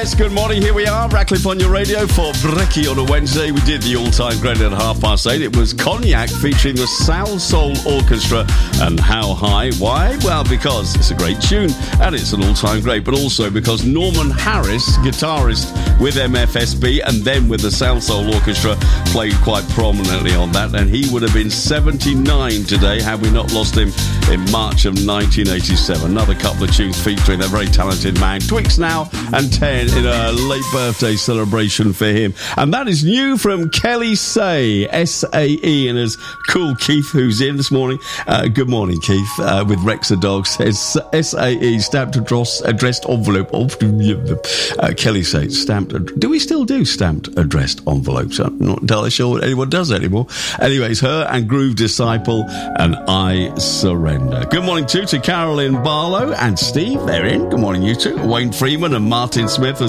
Yes, good morning. Here we are, Ratcliffe on your radio for Brekkie on a Wednesday. We did the all-time great at 8:30. It was Cognac featuring the Soul Soul Orchestra and How High. Why? Well, because it's a great tune and it's an all-time great, but also because Norman Harris, guitarist with MFSB and then with the Soul Soul Orchestra, played quite prominently on that, and he would have been 79 today had we not lost him in March of 1987. Another couple of tunes featuring that very talented man. Twix now and 10 in a late birthday celebration for him. And that is new from Kelly Say, S-A-E, and as Cool Keith, who's in this morning. Good morning, Keith, with Rexa Dog, says S-A-E, stamped addressed envelope. Kelly Say, stamped. Do we still do stamped addressed envelopes? I'm not entirely sure what anyone does anymore. Anyways, her and Groove Disciple and I Surrender. Good morning too to Carolyn Barlow and Steve. They're in. Good morning, you two. Wayne Freeman and Martin Smith